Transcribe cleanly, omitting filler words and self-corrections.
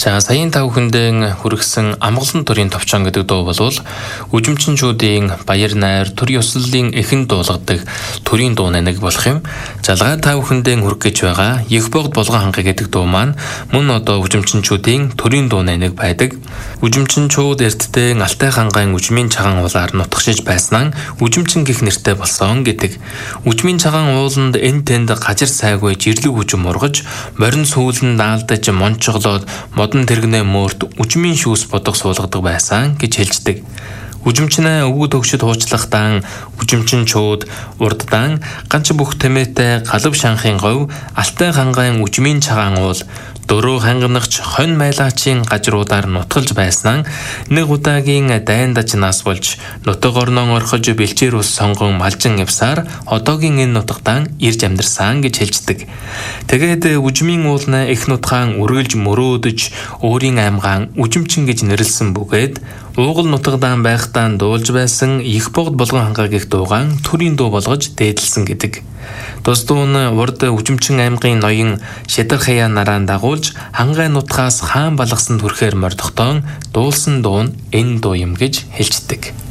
За саяын та бүхэндээ хүргэсэн амгалан төрийн товчон гэдэг дуу бол үжимчинчүүдийн баяр найр төр ёслолын эхэнд дуулгадаг төрийн дуу нэг болох юм. Залгаа та бүхэндээ хүргэж байгаа Их богд болгон ханга гэдэг дуу маань мөн одоо үжимчинчүүдийн төрийн дуу нэг байдаг. Үжимчинчүүд эртдээ Алтай хангаан үжмийн цагаан уулаар нутгшиж байснаа үжимчин гэх нэртэй болсон гэдэг. Үжмийн цагаан ууланд энэ тэнд гажир сайгүй жирлэг үжим ургаж морин сүүлэн даалдаж мончглоод модон тэрэгнээ мөрт үжмийн шүүс бодох суулгадаг байсан гэж хэлждэг. Үжимчнээ өвгөд өгчд хуучлахтан үжимчинчүүд урддан ганц бүх тэмээтэй галав шанхын говь Алтай хангаан үжмийн цагаан уул дөрөв ханганагч хонь майлаачийн гажруудаар нутгалж байснаа нэг удаагийн дайндаж нас болж нутаг орноо орхож бэлчээр ус сонгон малжин явсаар одоогийн энэ нутагтаа ирж амьдарсан гэж хэлждэг. Тэгээд үжмийн уулнаа их нутгаан үргэлж мөрөөдөж өөрийн аймгаан үжимчин гэж нэрлсэн бөгөөд уугал нутагдаан байхдаа дуулж байсан Их богд болгон ханга гэх дуугаан төрийн дуу болгож дээдлсэн гэдэг. Тус дуу нь урд үжимчин аймгийн ноён Шидар хаяа нарaan дагуулж хангай нутгаас хаан балгасан төрхээр мордохдоо дуулсан дуу нь энэ дуу юм гэж хэлждэг.